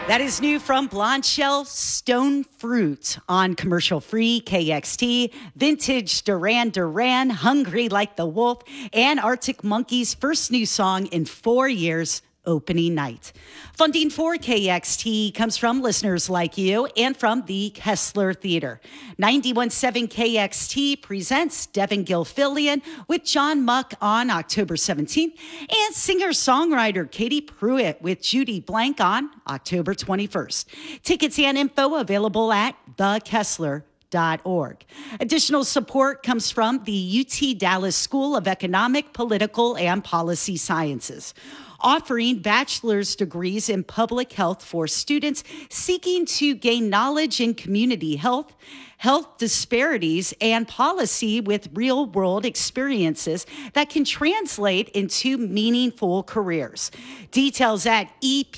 That is new from Blonde Shell, Stone Fruit on commercial free KXT, Vintage Duran Duran, Hungry Like the Wolf, and Arctic Monkeys' first new song in 4 years, opening night. Funding for KXT comes from listeners like you and from the Kessler Theater. 91.7 KXT presents Devin Gilfillian with John Muck on October 17th and singer-songwriter Katie Pruitt with Judy Blank on October 21st. Tickets and info available at thekessler.org. Additional support comes from the UT Dallas School of Economic, Political, and Policy Sciences, offering bachelor's degrees in public health for students seeking to gain knowledge in community health, health disparities, and policy with real-world experiences that can translate into meaningful careers. Details at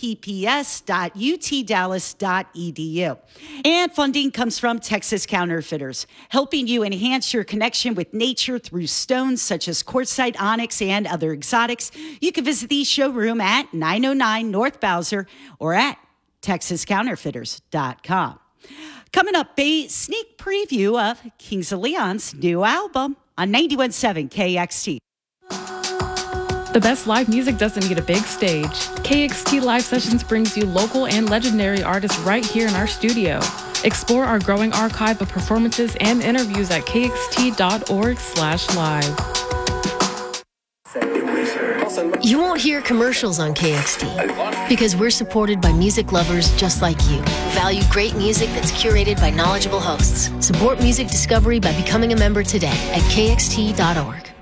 epps.utdallas.edu. And funding comes from Texas Counterfeiters, helping you enhance your connection with nature through stones such as quartzite, onyx, and other exotics. You can visit the showroom at 909 North Bowser or at texascounterfeiters.com. Coming up, a sneak preview of Kings of Leon's new album on 91.7 KXT. The best live music doesn't need a big stage. KXT Live Sessions brings you local and legendary artists right here in our studio. Explore our growing archive of performances and interviews at kxt.org/live. You won't hear commercials on KXT because we're supported by music lovers just like you who value great music that's curated by knowledgeable hosts. Support music discovery by becoming a member today at kxt.org.